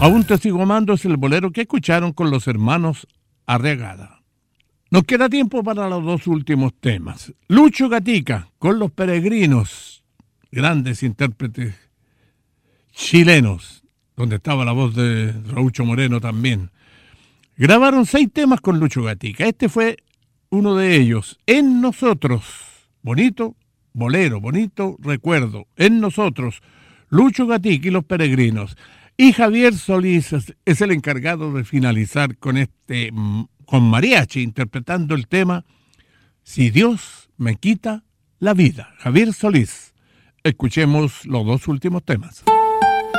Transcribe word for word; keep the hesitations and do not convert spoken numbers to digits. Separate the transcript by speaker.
Speaker 1: Aún te sigo amando es el bolero que escucharon con los hermanos Arriagada. Nos queda tiempo para los dos últimos temas. Lucho Gatica con Los Peregrinos, grandes intérpretes chilenos, donde estaba la voz de Raucho Moreno también. Grabaron seis temas con Lucho Gatica. Este fue uno de ellos, En Nosotros. Bonito bolero, bonito recuerdo. En Nosotros, Lucho Gatica y Los Peregrinos. Y Javier Solís es, es el encargado de finalizar con este, con mariachi, interpretando el tema Si Dios me quita la vida. Javier Solís. Escuchemos los dos últimos temas.